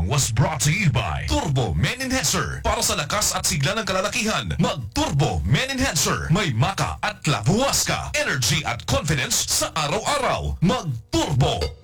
was brought to you by Turbo Men Enhancer. Para sa lakas at sigla ng kalalakihan, mag-Turbo Men Enhancer. May maka at labuwas ka. Energy at confidence sa araw-araw. Mag-Turbo!